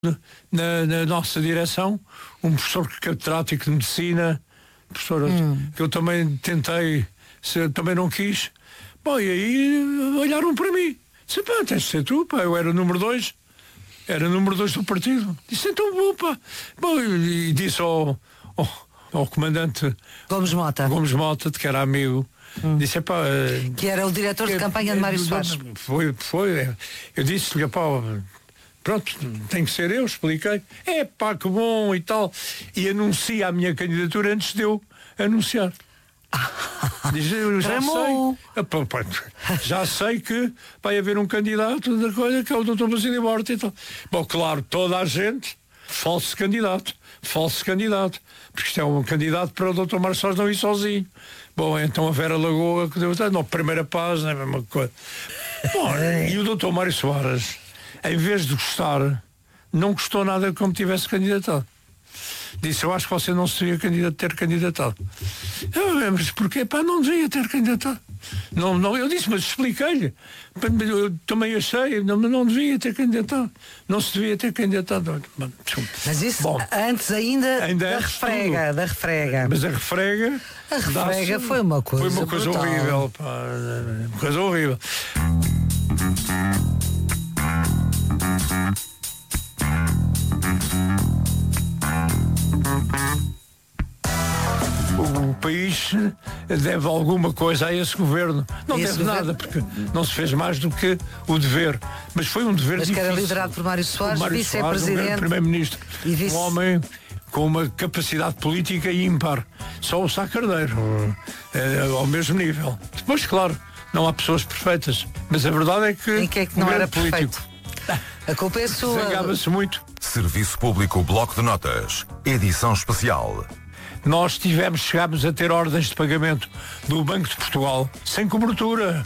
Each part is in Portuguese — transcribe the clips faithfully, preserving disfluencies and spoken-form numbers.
na, na nossa direção, um professor catedrático de medicina, professor, hum. que eu também tentei, se, também não quis. Bom, e aí olharam para mim. Disse, pá, tens de ser tu, pá, eu era o número dois. Era o número dois do partido. Disse, então vou, pá. Bom, e, e disse ao, ao, ao comandante Gomes Mota, Gomes Mota, de que era amigo, hum. disse, pá, que era o diretor que, de campanha de Mário Soares. Foi, foi. Eu disse-lhe, pá, pronto, tem que ser eu, expliquei. É pá, que bom e tal. E anuncia a minha candidatura antes de eu anunciar. Diz, eu já sei, já sei que vai haver um candidato da coisa que é o doutor Basílio Horta e tal. Bom, claro, toda a gente, falso candidato, falso candidato, porque isto é um candidato para o doutor Mário Soares não ir sozinho. Bom, então a Vera Lagoa, que deu, não, primeira página, é a mesma coisa. Bom, e o doutor Mário Soares, em vez de gostar, não gostou nada como tivesse candidatado. Disse, eu acho que você não se devia candidato, ter candidatado. Eu, mas porquê? Pá, não devia ter candidatado. Não, não, eu disse, mas expliquei-lhe. Eu também achei, não, não devia ter candidatado. Não se devia ter candidatado. Mas isso, bom, antes ainda, ainda da refrega, tudo. da refrega. Mas a refrega... A refrega foi uma coisa Foi uma coisa brutal. horrível, pá. Uma coisa horrível. O país deve alguma coisa a esse governo. Não esse deve governo... nada, porque não se fez mais do que o dever. Mas foi um dever Mas difícil. Mas que era liderado por Mário Soares, vice-presidente. Um primeiro-ministro. Um homem com uma capacidade política ímpar. Só o Sá Carneiro, é, ao mesmo nível. Depois, claro, não há pessoas perfeitas. Mas a verdade é que... Em que é que não um era político. Perfeito? A culpa é sua. Zangava-se muito. Serviço Público Bloco de Notas. Edição especial. Nós tivemos, chegámos a ter ordens de pagamento do Banco de Portugal sem cobertura.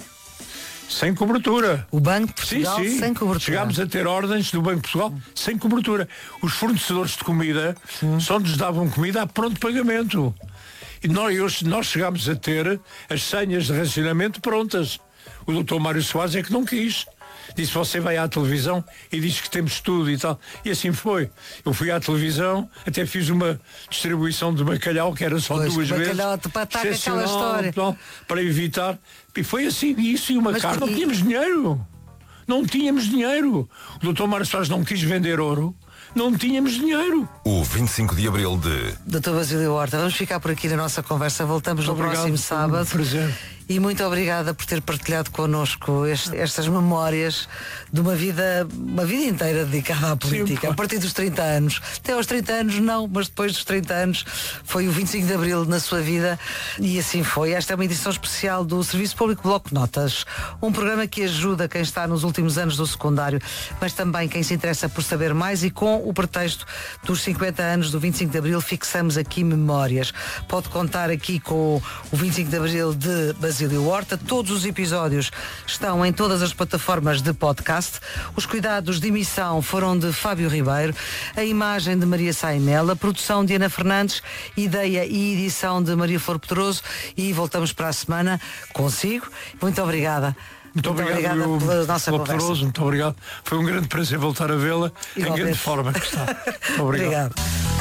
Sem cobertura. O Banco de Portugal sim, sim. sem cobertura. Chegámos a ter ordens do Banco de Portugal sem cobertura. Os fornecedores de comida hum. só nos davam comida a pronto pagamento. E nós, nós chegámos a ter as senhas de racionamento prontas. O doutor Mário Soares é que não quis. Disse, você vai à televisão e diz que temos tudo e tal. E assim foi. Eu fui à televisão, até fiz uma distribuição de bacalhau, que era só pois, duas vezes. Bacalhau de pataca, aquela história. Tal, para evitar. E foi assim, isso e uma Mas carta. Não tínhamos dinheiro. Não tínhamos dinheiro. O doutor Mário Soares não quis vender ouro. Não tínhamos dinheiro. O vinte e cinco de abril de... doutor Basílio Horta, vamos ficar por aqui na nossa conversa. Voltamos muito no obrigado, próximo sábado. Prazer. E muito obrigada por ter partilhado connosco este, estas memórias de uma vida, uma vida inteira dedicada à política. Sim, a partir dos trinta anos. Até aos trinta anos não, mas depois dos trinta anos foi o vinte e cinco de abril na sua vida e assim foi. Esta é uma edição especial do Serviço Público Bloco de Notas. Um programa que ajuda quem está nos últimos anos do secundário, mas também quem se interessa por saber mais, e com o pretexto dos cinquenta anos do vinte e cinco de abril fixamos aqui memórias. Pode contar aqui com o vinte e cinco de abril de Basílio Horta. Todos os episódios estão em todas as plataformas de podcast. Os cuidados de emissão foram de Fábio Ribeiro, a imagem de Maria Sainela, a produção de Ana Fernandes, ideia e edição de Maria Flor Pedroso, e voltamos para a semana consigo. Muito obrigada. Muito, muito obrigado, obrigada pela nossa conversa. Pedroso, muito obrigado. Foi um grande prazer voltar a vê-la em grande forma que está. Muito obrigado. Obrigado.